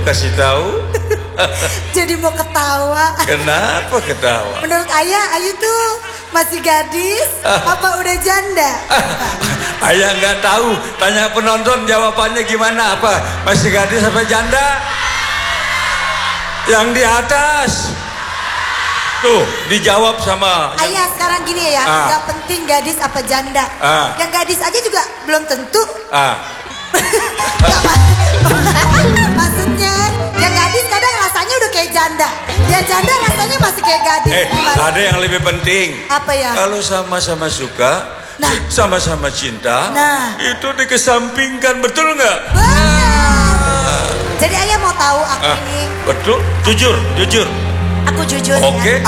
kasih tahu. Jadi mau ketawa. Kenapa ketawa? Menurut ayah, Ayu tuh masih gadis apa udah janda? Ayah nggak tahu. Tanya penonton jawabannya gimana? Apa masih gadis apa janda? Yang di atas. Tuh dijawab sama ayah sekarang gini ya, nggak penting gadis apa janda. Yang gadis aja juga belum tentu. Maksudnya yang gadis kadang rasanya udah kayak janda. Yang janda rasanya masih kayak gadis. Ada yang lebih penting. Apa ya? Kalau sama-sama suka, sama-sama cinta, itu dikesampingkan, betul nggak? Jadi ayah mau tahu aku ini. Betul, jujur. Aku jujur Oke. ya.